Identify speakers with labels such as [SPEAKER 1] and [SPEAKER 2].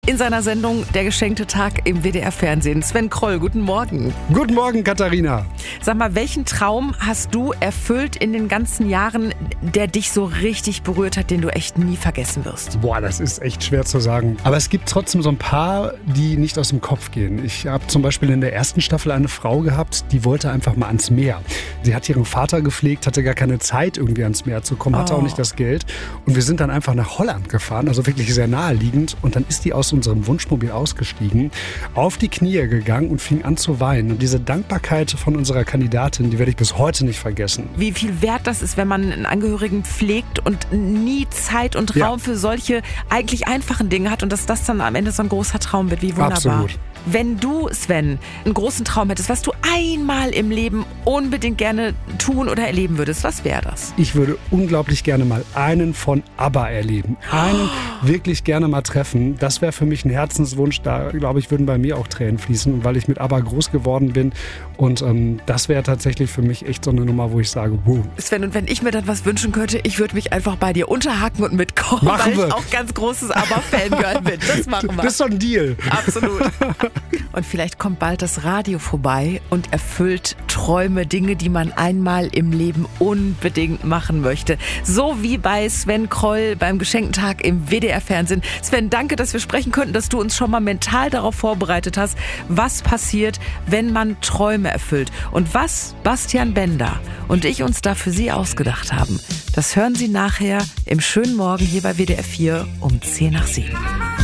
[SPEAKER 1] In seiner Sendung Der geschenkte Tag im WDR-Fernsehen. Sven Kroll, guten Morgen.
[SPEAKER 2] Guten Morgen, Katharina.
[SPEAKER 1] Sag mal, welchen Traum hast du erfüllt in den ganzen Jahren, der dich so richtig berührt hat, den du echt nie vergessen wirst?
[SPEAKER 2] Boah, das ist echt schwer zu sagen. Aber es gibt trotzdem so ein paar, die nicht aus dem Kopf gehen. Ich habe zum Beispiel in der ersten Staffel eine Frau gehabt, die wollte einfach mal ans Meer. Sie hat ihren Vater gepflegt, hatte gar keine Zeit, irgendwie ans Meer zu kommen, hatte auch nicht das Geld. Und wir sind dann einfach nach Holland gefahren, also wirklich sehr naheliegend. Und dann ist die aus unserem Wunschmobil ausgestiegen, auf die Knie gegangen und fing an zu weinen. Und diese Dankbarkeit von unserer Kandidatin, die werde ich bis heute nicht vergessen.
[SPEAKER 1] Wie viel wert das ist, wenn man einen Angehörigen pflegt und nie Zeit und Raum für solche eigentlich einfachen Dinge hat und dass das dann am Ende so ein großer Traum wird. Wie wunderbar.
[SPEAKER 2] Absolut.
[SPEAKER 1] Wenn du, Sven, einen großen Traum hättest, was du einmal im Leben unbedingt gerne tun oder erleben würdest, was wäre das?
[SPEAKER 2] Ich würde unglaublich gerne mal einen von ABBA erleben. Einen wirklich gerne mal treffen. Das wäre für mich ein Herzenswunsch. Da, glaube ich, würden bei mir auch Tränen fließen, weil ich mit ABBA groß geworden bin. Und das wäre tatsächlich für mich echt so eine Nummer, wo ich sage, wow.
[SPEAKER 1] Sven, und wenn ich mir dann was wünschen könnte, ich würde mich einfach bei dir unterhaken und mitkommen, weil ich auch ganz großes ABBA-Fangirl bin. Das machen wir.
[SPEAKER 2] Das ist doch ein Deal.
[SPEAKER 1] Absolut. Und vielleicht kommt bald das Radio vorbei und erfüllt Träume, Dinge, die man einmal im Leben unbedingt machen möchte. So wie bei Sven Kroll beim geschenkten Tag im WDR-Fernsehen. Sven, danke, dass wir sprechen könnten, dass du uns schon mal mental darauf vorbereitet hast, was passiert, wenn man Träume erfüllt. Und was Bastian Bender und ich uns da für Sie ausgedacht haben, das hören Sie nachher im schönen Morgen hier bei WDR 4 um 10 nach 7.